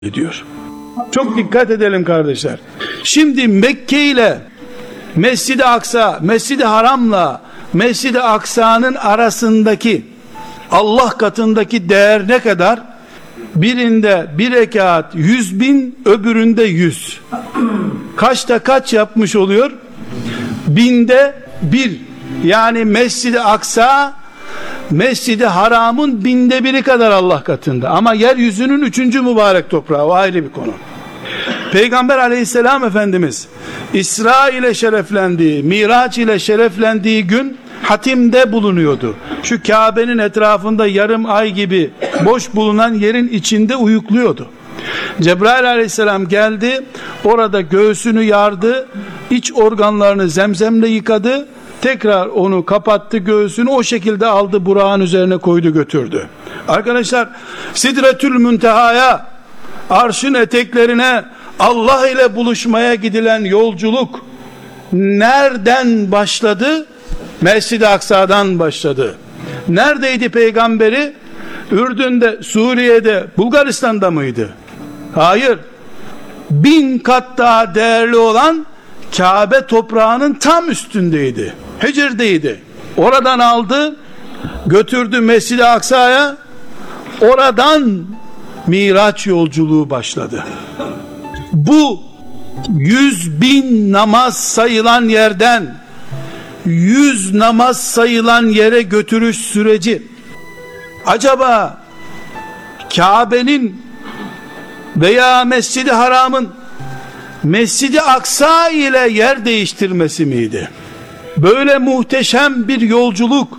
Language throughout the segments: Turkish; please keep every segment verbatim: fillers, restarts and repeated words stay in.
ediyor. Çok dikkat edelim kardeşler. Şimdi Mekke ile Mescid-i Aksa, Mescid-i Haram'la Mescid-i Aksa'nın arasındaki Allah katındaki değer ne kadar? Birinde bir rekat yüz bin, öbüründe yüz. Kaçta kaç yapmış oluyor? Binde bir. Yani Mescid-i Aksa Mescid-i Haram'ın binde biri kadar Allah katında. Ama yeryüzünün üçüncü mübarek toprağı, o ayrı bir konu. Peygamber aleyhisselam Efendimiz İsra ile şereflendiği, Miraç ile şereflendiği gün hatimde bulunuyordu. Şu Kabe'nin etrafında yarım ay gibi boş bulunan yerin içinde uyukluyordu. Cebrail aleyhisselam geldi, orada göğsünü yardı, iç organlarını zemzemle yıkadı, tekrar onu kapattı, göğsünü o şekilde aldı, Burak'ın üzerine koydu, götürdü. Arkadaşlar, Sidretül Münteha'ya, arşın eteklerine, Allah ile buluşmaya gidilen yolculuk nereden başladı? Mescid-i Aksa'dan başladı. Neredeydi peygamberi? Ürdün'de, Suriye'de, Bulgaristan'da mıydı? Hayır. Bin kat daha değerli olan Kabe toprağının tam üstündeydi. Hicr'deydi. Oradan aldı, götürdü Mescid-i Aksa'ya. Oradan Miraç yolculuğu başladı. Bu yüz bin namaz sayılan yerden yüz namaz sayılan yere götürüş süreci, acaba Kabe'nin veya Mescid-i Haram'ın Mescid-i Aksa ile yer değiştirmesi miydi? Böyle muhteşem bir yolculuk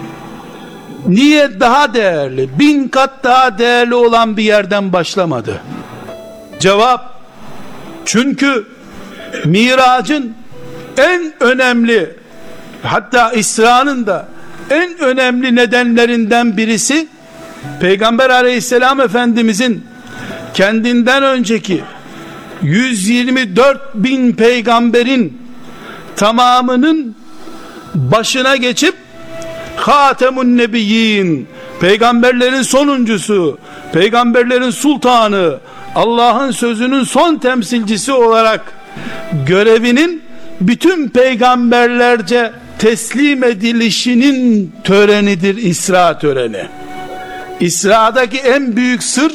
niye daha değerli, bin kat daha değerli olan bir yerden başlamadı? Cevap: çünkü Miracın en önemli, hatta İsra'nın da en önemli nedenlerinden birisi, Peygamber aleyhisselam Efendimizin kendinden önceki yüz yirmi dört bin peygamberin tamamının başına geçip Hatemun Nebiyyin, peygamberlerin sonuncusu, peygamberlerin sultanı, Allah'ın sözünün son temsilcisi olarak görevinin bütün peygamberlerce teslim edilişinin törenidir İsra töreni. İsra'daki en büyük sır,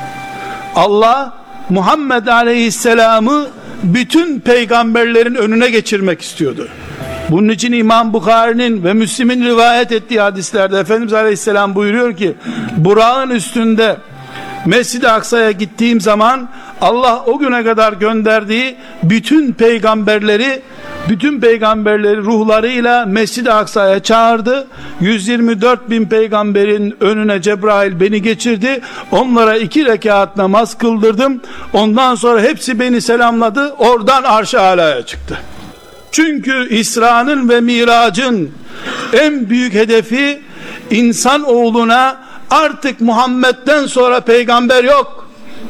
Allah Muhammed Aleyhisselam'ı bütün peygamberlerin önüne geçirmek istiyordu. Bunun için İmam Bukhari'nin ve Müslim'in rivayet ettiği hadislerde Efendimiz Aleyhisselam buyuruyor ki, Burak'ın üstünde Mescid-i Aksa'ya gittiğim zaman Allah o güne kadar gönderdiği bütün peygamberleri bütün peygamberleri ruhlarıyla Mescid-i Aksa'ya çağırdı. yüz yirmi dört bin peygamberin önüne Cebrail beni geçirdi. Onlara iki rekat namaz kıldırdım. Ondan sonra hepsi beni selamladı. Oradan Arş-ı Alâ'ya çıktı. Çünkü İsra'nın ve Mirac'ın en büyük hedefi, insan oğluna artık Muhammed'den sonra peygamber yok,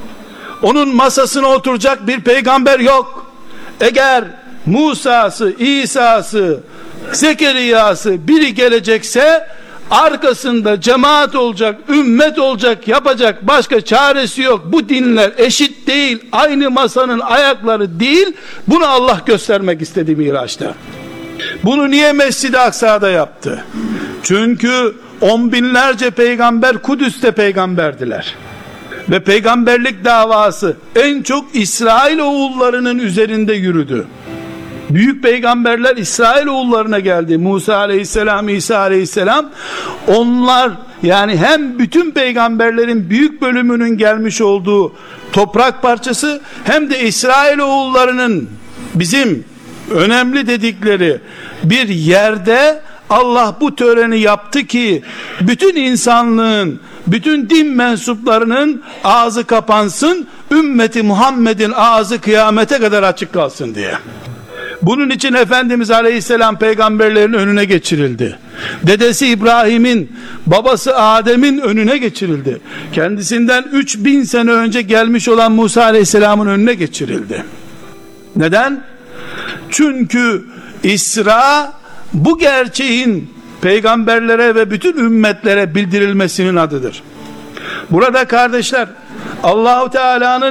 onun masasına oturacak bir peygamber yok. Eğer Musa'sı, İsa'sı, Zekeriya'sı biri gelecekse arkasında cemaat olacak, ümmet olacak, yapacak başka çaresi yok. Bu dinler eşit değil, aynı masanın ayakları değil. Bunu Allah göstermek istedi Miraç'ta. Bunu niye Mescid-i Aksa'da yaptı? Çünkü on binlerce peygamber Kudüs'te peygamberdiler. Ve peygamberlik davası en çok İsrail oğullarının üzerinde yürüdü. Büyük peygamberler İsrail oğullarına geldi. Musa aleyhisselam, İsa aleyhisselam. Onlar, yani hem bütün peygamberlerin büyük bölümünün gelmiş olduğu toprak parçası, hem de İsrail oğullarının bizim önemli dedikleri bir yerde Allah bu töreni yaptı ki bütün insanlığın, bütün din mensuplarının ağzı kapansın, ümmeti Muhammed'in ağzı kıyamete kadar açık kalsın diye. Bunun için Efendimiz Aleyhisselam peygamberlerin önüne geçirildi. Dedesi İbrahim'in, babası Adem'in önüne geçirildi. Kendisinden üç bin sene önce gelmiş olan Musa Aleyhisselam'ın önüne geçirildi. Neden? Çünkü İsra, bu gerçeğin peygamberlere ve bütün ümmetlere bildirilmesinin adıdır. Burada kardeşler, Allahu Teala'nın